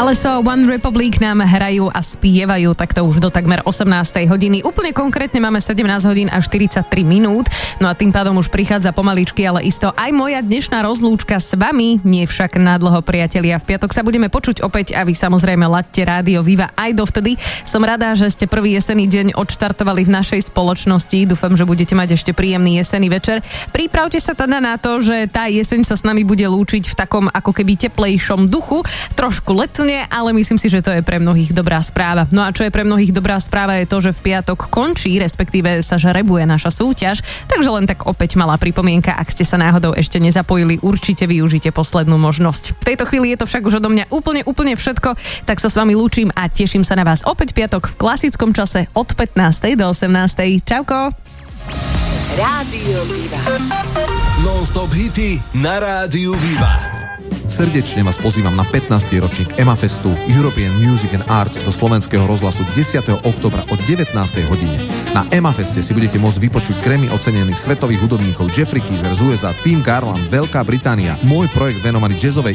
Alesso, One Republic nám hrajú a spievajú takto už do takmer 18. hodiny. Úplne konkrétne máme 17 hodín a 43 minút. No a tým pádom už prichádza pomaličky, ale isto aj moja dnešná rozlúčka s vami. Nie však nadlho, priatelia. V piatok sa budeme počuť opäť a vy samozrejme laďte Rádio Viva aj dovtedy. Som rada, že ste prvý jesenný deň odštartovali v našej spoločnosti. Dúfam, že budete mať ešte príjemný jesenný večer. Pripravte sa teda na to, že tá jeseň sa s nami bude lúčiť v takom ako keby teplejšom duchu. Trošku letne, ale myslím si, že to je pre mnohých dobrá správa. No a čo je pre mnohých dobrá správa je to, že v piatok končí, respektíve sa žrebuje naša súťaž, takže len tak opäť malá pripomienka, ak ste sa náhodou ešte nezapojili, určite využite poslednú možnosť. V tejto chvíli je to však už odo mňa úplne všetko, tak sa s vami lúčim a teším sa na vás opäť piatok v klasickom čase od 15. do 18. Čauko! Rádio Viva. Non-stop hity na Rádiu Viva. Srdečne vás pozývam na 15. ročník EMAFestu European Music and Arts do slovenského rozhlasu 10. októbra o 19. hodine. Na EMAFeste si budete môcť vypočuť Grammy ocenených svetových hudobníkov Jeffrey Keezer z USA, Tim Garland, Veľká Británia, môj projekt venovaný jazzovej